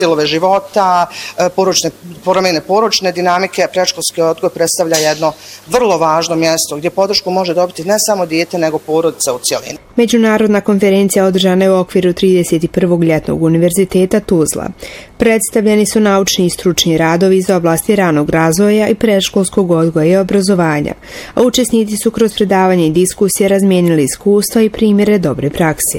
stilove života, promjene poročne dinamike, predškolski odgoj predstavlja jedno vrlo važno mjesto gdje podršku može dobiti ne samo dijete, nego porodica u cjelini. Međunarodna konferencija održana je u okviru 31. ljetnog univerziteta Tuzla. Predstavljeni su naučni i stručni radovi iz oblasti ranog razvoja i predškolskog odgoja i obrazovanja, a učesnici su kroz predavanje i diskusije razmijenili iskustva i primjere dobre prakse.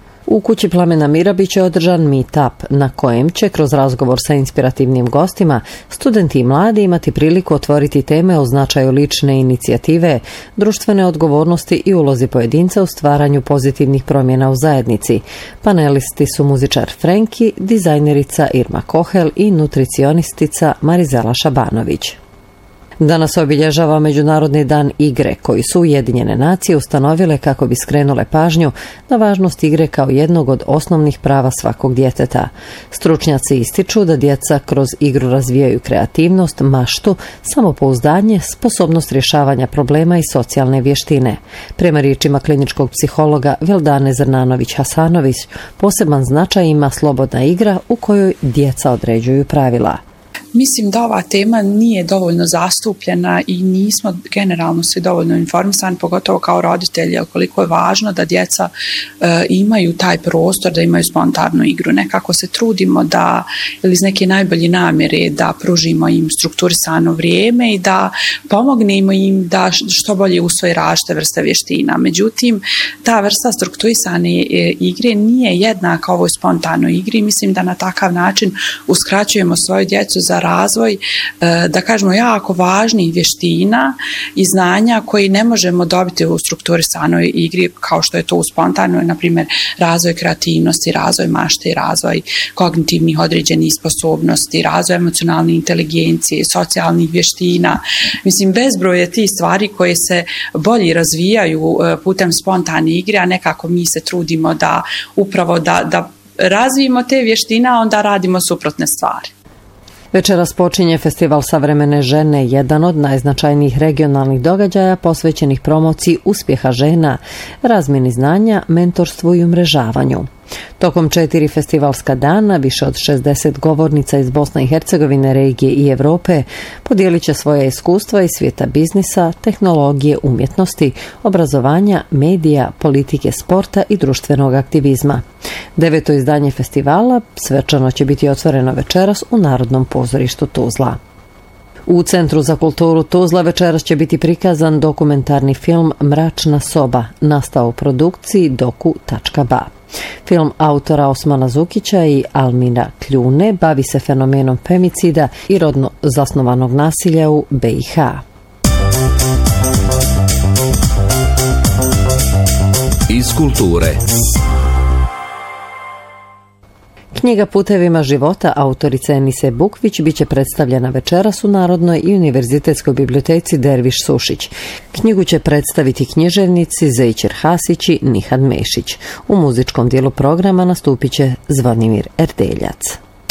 U Kući Plamena mira bit će održan meetup na kojem će kroz razgovor sa inspirativnim gostima studenti i mladi imati priliku otvoriti teme o značaju lične inicijative, društvene odgovornosti i ulozi pojedinca u stvaranju pozitivnih promjena u zajednici. Panelisti su muzičar Frenki, dizajnerica Irma Kohel i nutricionistica Marizela Šabanović. Danas obilježava Međunarodni dan igre, koji su Ujedinjene nacije ustanovile kako bi skrenule pažnju na važnost igre kao jednog od osnovnih prava svakog djeteta. Stručnjaci ističu da djeca kroz igru razvijaju kreativnost, maštu, samopouzdanje, sposobnost rješavanja problema i socijalne vještine. Prema riječima kliničkog psihologa Vildane Zrnanović-Hasanović, poseban značaj ima slobodna igra u kojoj djeca određuju pravila. Mislim da ova tema nije dovoljno zastupljena i nismo generalno svi dovoljno informisani, pogotovo kao roditelji, koliko je važno da djeca imaju taj prostor, da imaju spontanu igru. Nekako se trudimo da, ili iz neke najbolje namjere, da pružimo im strukturisano vrijeme i da pomognemo im da što bolje usvoje različite vrste vještina. Međutim, ta vrsta strukturisane igre nije jednaka ovoj spontanoj igri. Mislim da na takav način uskraćujemo svoju djecu za razvoj, da kažemo, jako važnih vještina i znanja koji ne možemo dobiti u strukturisanoj igri kao što je to u spontanoj, na primjer razvoj kreativnosti, razvoj mašte, razvoj kognitivnih određenih sposobnosti, razvoj emocionalne inteligencije, socijalnih vještina. Mislim, bezbroj je tih stvari koje se bolje razvijaju putem spontane igre, a nekako mi se trudimo da upravo da razvijemo te vještine, a onda radimo suprotne stvari. Večeras počinje Festival savremene žene, jedan od najznačajnijih regionalnih događaja posvećenih promociji uspjeha žena, razmjeni znanja, mentorstvu i umrežavanju. Tokom 4 festivalska dana više od 60 govornica iz Bosne i Hercegovine, regije i Europe podijelit će svoje iskustva iz svijeta biznisa, tehnologije, umjetnosti, obrazovanja, medija, politike, sporta i društvenog aktivizma. 9. izdanje festivala svečano će biti otvoreno večeras u Narodnom pozorištu Tuzla. U Centru za kulturu Tuzla večeras će biti prikazan dokumentarni film Mračna soba, nastao u produkciji doku.ba. Film autora Osmana Zukića i Almina Kljune bavi se fenomenom femicida i rodno zasnovanog nasilja u BiH. Iz kulture. Knjiga Putevima života autorice Enise Bukvić biće predstavljena večeras u Narodnoj i univerzitetskoj biblioteci Derviš Sušić. Knjigu će predstaviti književnici Zejčir Hasić i Nihad Mešić. U muzičkom dijelu programa nastupit će Zvonimir Erdeljac.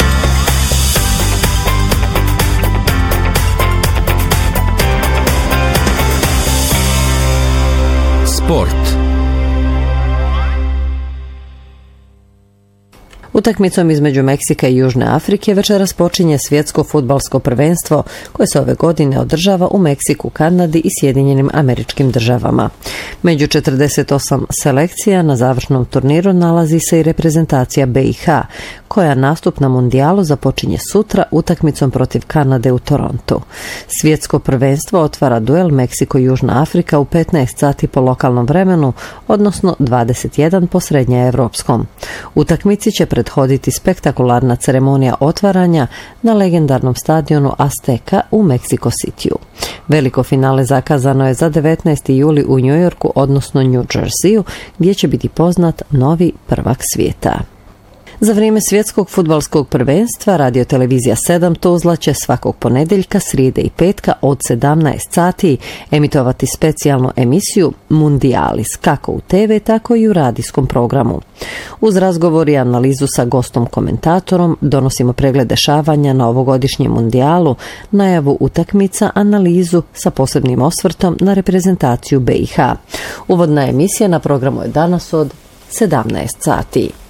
Sport. Utakmicom između Meksika i Južne Afrike večeras počinje svjetsko fudbalsko prvenstvo koje se ove godine održava u Meksiku, Kanadi i Sjedinjenim Američkim Državama. Među 48 selekcija na završnom turniru nalazi se i reprezentacija BiH, koja nastup na mundijalu započinje sutra utakmicom protiv Kanade u Torontu. Svjetsko prvenstvo otvara duel Meksiko-Južna Afrika u 15 sati po lokalnom vremenu, odnosno 21 po srednjeevropskom. Utakmici će prethoditi spektakularna ceremonija otvaranja na legendarnom stadionu Azteka u Mexico Cityu. Veliko finale zakazano je za 19. juli u New Yorku, odnosno New Jerseyu, gdje će biti poznat novi prvak svijeta. Za vrijeme svjetskog fudbalskog prvenstva radiotelevizija 7 Tuzla će svakog ponedjeljka, srijede i petka od 17 sati emitovati specijalnu emisiju Mundialis, kako u TV, tako i u radijskom programu. Uz razgovor i analizu sa gostom komentatorom donosimo pregled dešavanja na ovogodišnjem mundijalu, najavu utakmica, analizu sa posebnim osvrtom na reprezentaciju BiH. Uvodna emisija na programu je danas od 17 sati.